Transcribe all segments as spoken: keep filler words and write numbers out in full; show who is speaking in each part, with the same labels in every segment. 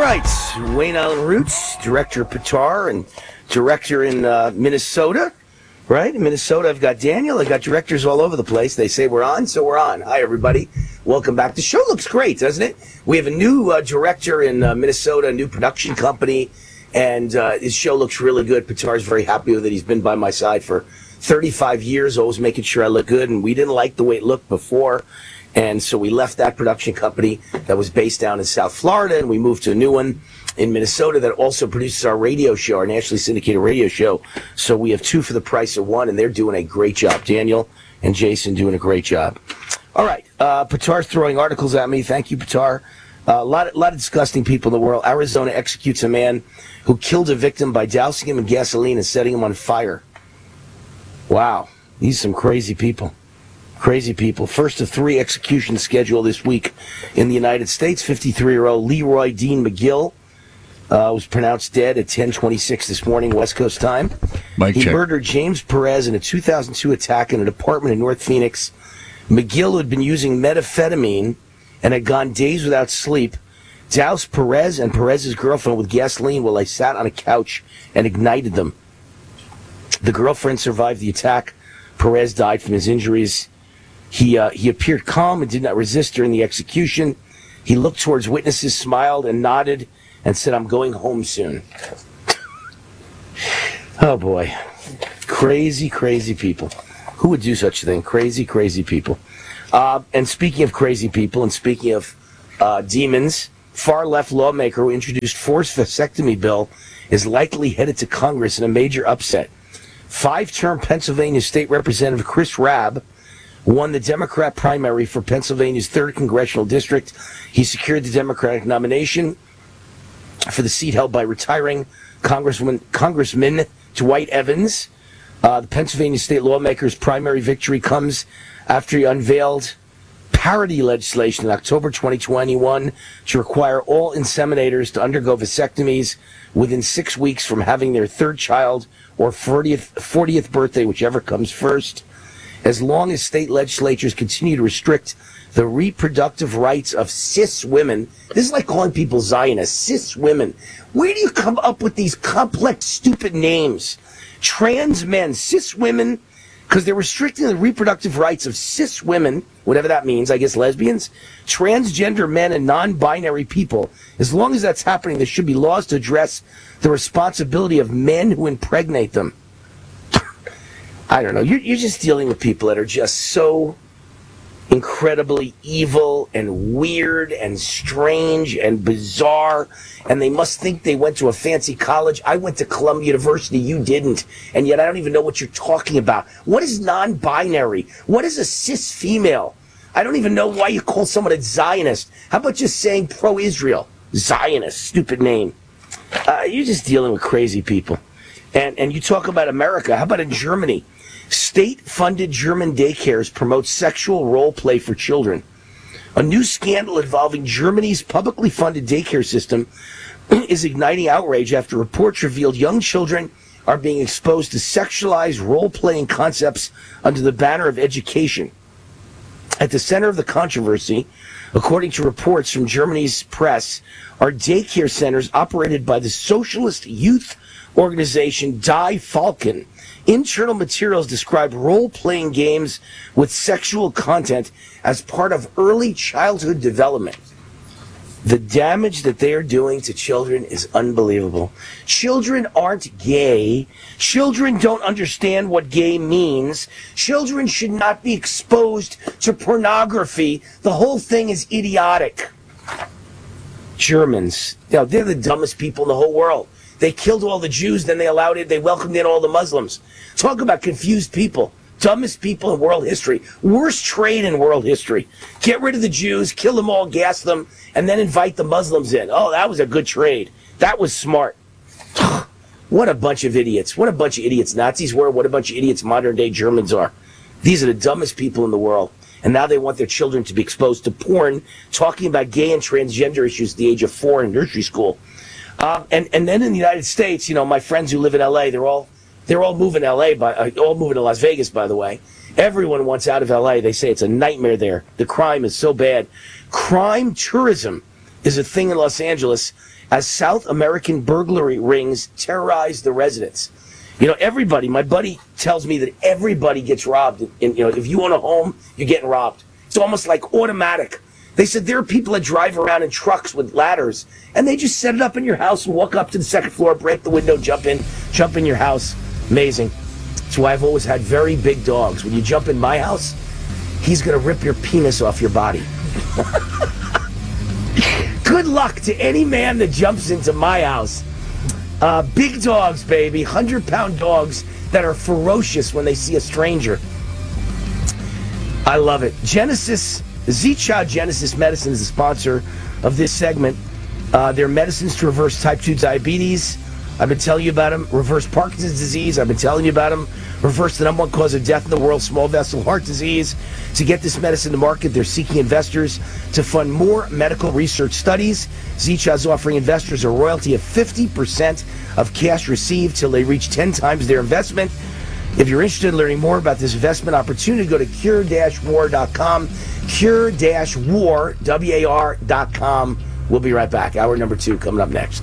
Speaker 1: right, Wayne Allen Roots, director of Patar and director in uh, Minnesota, right? In Minnesota, I've got Daniel. I've got directors all over the place. They say we're on, so we're on. Hi, everybody. Welcome back. The show looks great, doesn't it? We have a new uh, director in uh, Minnesota, a new production company, and uh, his show looks really good. Patar's very happy with it. He's been by my side for thirty-five years, always making sure I look good, and we didn't like the way it looked before. And so we left that production company that was based down in South Florida, and we moved to a new one in Minnesota that also produces our radio show, our nationally syndicated radio show. So we have two for the price of one, and they're doing a great job. Daniel and Jason doing a great job. All right, uh, Patar's throwing articles at me. Thank you, Patar. Uh, a lot, a lot of disgusting people in the world. Arizona executes a man who killed a victim by dousing him in gasoline and setting him on fire. Wow, these are some crazy people. Crazy people. First of three executions scheduled this week in the United States. fifty-three-year-old Leroy Dean McGill uh, was pronounced dead at ten twenty-six this morning, West Coast time.
Speaker 2: Mike
Speaker 1: he
Speaker 2: check.
Speaker 1: murdered James Perez in a two thousand two attack in an apartment in North Phoenix. McGill, who had been using methamphetamine and had gone days without sleep, doused Perez and Perez's girlfriend with gasoline while they sat on a couch and ignited them. The girlfriend survived the attack. Perez died from his injuries. He uh, he appeared calm and did not resist during the execution. He looked towards witnesses, smiled, and nodded, and said, "I'm going home soon." Oh, boy. Crazy, crazy people. Who would do such a thing? Crazy, crazy people. Uh, and speaking of crazy people, and speaking of uh, demons, far-left lawmaker who introduced forced vasectomy bill is likely headed to Congress in a major upset. Five-term Pennsylvania State Representative Chris Rabb won the Democrat primary for Pennsylvania's third congressional district. He secured the Democratic nomination for the seat held by retiring Congressman, Congressman Dwight Evans. Uh, the Pennsylvania state lawmaker's primary victory comes after he unveiled parity legislation in October twenty twenty-one to require all inseminators to undergo vasectomies within six weeks from having their third child or fortieth, fortieth birthday, whichever comes first. As long as state legislatures continue to restrict the reproductive rights of cis women, this is like calling people Zionists, cis women. Where do you come up with these complex, stupid names? Trans men, cis women, because they're restricting the reproductive rights of cis women, whatever that means, I guess lesbians, transgender men, and non-binary people. As long as that's happening, there should be laws to address the responsibility of men who impregnate them. I don't know. You're, you're just dealing with people that are just so incredibly evil and weird and strange and bizarre, and they must think they went to a fancy college. I went to Columbia University. You didn't, and yet I don't even know what you're talking about. What is non-binary? What is a cis female? I don't even know why you call someone a Zionist. How about just saying pro-Israel? Zionist, stupid name. Uh, you're just dealing with crazy people. And and you talk about America. How about in Germany? State-funded German daycares promote sexual role play for children. A new scandal involving Germany's publicly funded daycare system is igniting outrage after reports revealed young children are being exposed to sexualized role-playing concepts under the banner of education. At the center of the controversy, according to reports from Germany's press, are daycare centers operated by the socialist youth organization Die Falken. Internal materials describe role-playing games with sexual content as part of early childhood development. The damage that they are doing to children is unbelievable. Children aren't gay. Children don't understand what gay means. Children should not be exposed to pornography. The whole thing is idiotic. Germans, you know, they're the dumbest people in the whole world. They killed all the Jews, then they allowed it, they welcomed in all the Muslims. Talk about confused people. Dumbest people in world history. Worst trade in world history. Get rid of the Jews, kill them all, gas them, and then invite the Muslims in. Oh, that was a good trade. That was smart. What a bunch of idiots. What a bunch of idiots Nazis were. What a bunch of idiots modern day Germans are. These are the dumbest people in the world. And now they want their children to be exposed to porn, talking about gay and transgender issues at the age of four in nursery school. Um, and, and then in the United States, you know, my friends who live in L A, they're all they're all moving to L A, by, uh, all moving to Las Vegas, by the way. Everyone wants out of L A. They say it's a nightmare there. The crime is so bad. Crime tourism is a thing in Los Angeles as South American burglary rings terrorize the residents. You know, everybody, my buddy tells me that everybody gets robbed. And, you know, if you own a home, you're getting robbed. It's almost like automatic. They said there are people that drive around in trucks with ladders, and they just set it up in your house and walk up to the second floor, break the window, jump in, jump in your house. Amazing. That's why I've always had very big dogs. When you jump in my house, he's going to rip your penis off your body. Good luck to any man that jumps into my house. Uh, big dogs, baby. Hundred-pound dogs that are ferocious when they see a stranger. I love it. Genesis, Zicha Genesis Medicine is the sponsor of this segment. Uh, they're medicines to reverse type two diabetes. I've been telling you about them. Reverse Parkinson's disease. I've been telling you about them. Reverse the number one cause of death in the world, small vessel heart disease. To get this medicine to market, they're seeking investors to fund more medical research studies. Zicha is offering investors a royalty of fifty percent of cash received till they reach ten times their investment. If you're interested in learning more about this investment opportunity, go to cure dash war dot com. cure dash war, W A R dot com. We'll be right back. Hour number two coming up next.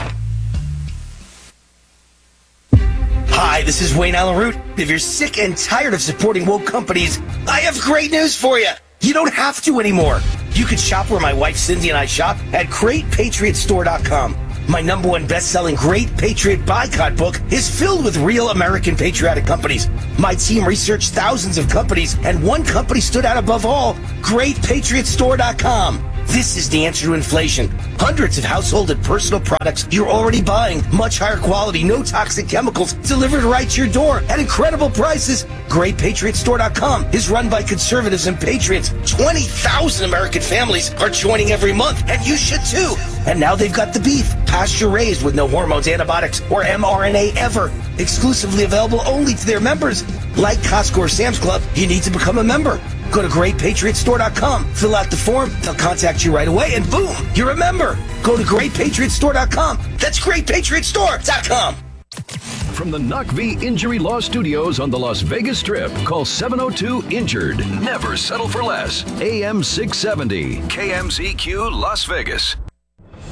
Speaker 1: Hi, this is Wayne Allen Root. If you're sick and tired of supporting woke companies, I have great news for you. You don't have to anymore. You can shop where my wife Cindy and I shop at great patriot store dot com. My number one best-selling Great Patriot Boycott book is filled with real American patriotic companies. My team researched thousands of companies, and one company stood out above all, great patriot store dot com. This is the answer to inflation. Hundreds of household and personal products you're already buying. Much higher quality, no toxic chemicals, delivered right to your door at incredible prices. great patriot store dot com is run by conservatives and patriots. twenty thousand American families are joining every month, and you should too. And now they've got the beef, pasture-raised with no hormones, antibiotics, or M R N A ever. Exclusively available only to their members. Like Costco or Sam's Club, you need to become a member. Go to great patriot store dot com, fill out the form, they'll contact you right away, and boom, you're a member. Go to great patriot store dot com. That's great patriot store dot com.
Speaker 2: From the Knock V Injury Law Studios on the Las Vegas Strip, call seven oh two injured. Never settle for less. A M six seventy, K M Z Q Las Vegas.